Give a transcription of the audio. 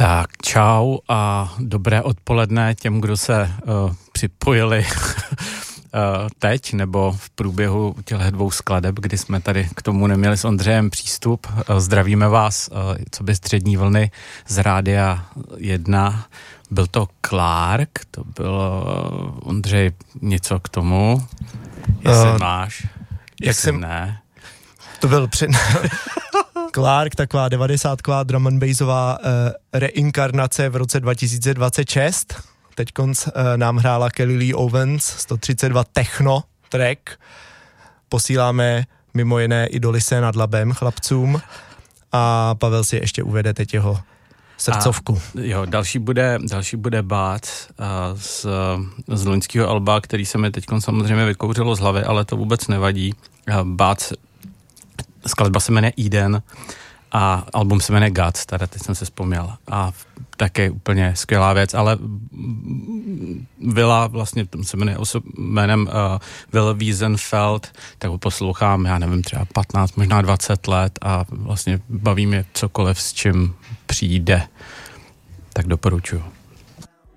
Tak čau a dobré odpoledne těm, kdo se připojili teď nebo v průběhu těchto dvou skladeb, kdy jsme tady k tomu neměli s Ondřejem přístup. Zdravíme vás, co by střední vlny z Rádia 1. Byl to Clark, to bylo, Ondřej, něco k tomu, jestli máš, jestli ne. To byl Clark, taková 90ková drum and bassová reinkarnace v roce 2026. Teďkonc nám hrála Kelly Lee Owens 132 techno track. Posíláme mimo jiné i do Lise nad Labem chlapcům a Pavel si ještě uvede teď jeho srdcovku. Jo, další bude Bát z loňského alba, který se mi teďkon samozřejmě vykouřilo z hlavy, ale to vůbec nevadí. Bát, skladba se jmenuje Eden a album se jmenuje God, teda teď jsem se vzpomněl. A taky úplně skvělá věc, ale Villa, vlastně se jmenuje jménem Will Wiesenfeld, tak ho poslouchám, já nevím, třeba 15, možná 20 let a vlastně baví mě cokoliv, s čím přijde. Tak doporučuji.